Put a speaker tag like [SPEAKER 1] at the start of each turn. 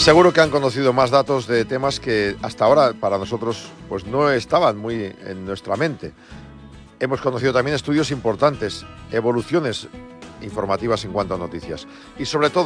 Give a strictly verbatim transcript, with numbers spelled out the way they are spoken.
[SPEAKER 1] seguro que han conocido más datos de temas que hasta ahora para nosotros pues no estaban muy en nuestra mente. Hemos conocido también estudios importantes, evoluciones informativas en cuanto a noticias y sobre todo